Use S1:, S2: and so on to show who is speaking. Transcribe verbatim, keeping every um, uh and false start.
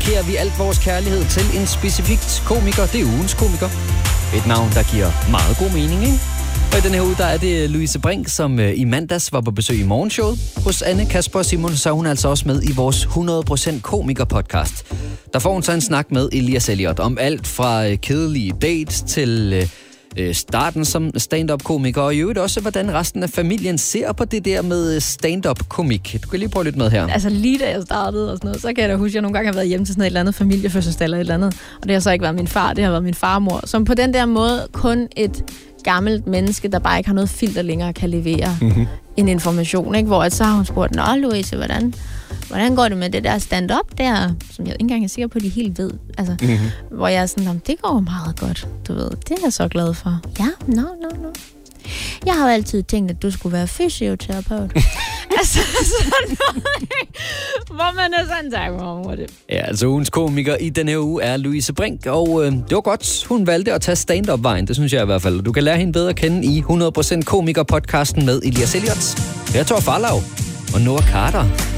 S1: dedikerer vi alt vores kærlighed til en specifikt komiker. Det er ugens komiker. Et navn, der giver meget god mening, ikke? Og i den her uge, der er det Louise Brink, som i mandags var på besøg i morgenshowet hos Anne, Kasper og Simon, så hun er altså også med i vores hundrede procent komiker-podcast. Der får hun så en snak med Elias Elliot om alt fra kedelige dates til øh, starten som stand-up-komiker, og i øvrigt også, hvordan resten af familien ser på det der med stand-up-komik. Du kan lige prøve lidt med her.
S2: Altså lige da jeg startede og sådan noget, så kan jeg da huske, at jeg nogle gange har været hjemme til sådan et eller andet familiefødselsdag eller et eller andet, og det har så ikke været min far, det har været min farmor, som på den der måde kun et gammelt menneske, der bare ikke har noget filter længere, kan levere mm-hmm. en information, ikke? Hvor at så har hun spurgt, nå Louise, hvordan, hvordan går det med det der stand-up der, som jeg ikke engang er sikker på, at de helt ved. Altså, mm-hmm. Hvor jeg er sådan, det går meget godt, du ved. Det er jeg så glad for. Ja, no, no, no. Jeg har jo altid tænkt, at du skulle være fysioterapeut. Altså sådan noget, hvor man er sådan, tak for det.
S1: Ja, altså ugens komiker i denne uge er Louise Brink, og øh, det var godt, hun valgte at tage stand-up-vejen, det synes jeg i hvert fald. Du kan lære hende bedre at kende i hundrede procent komiker-podcasten med Elias Elliot. Det er Thor Farlaug og Noah Carter.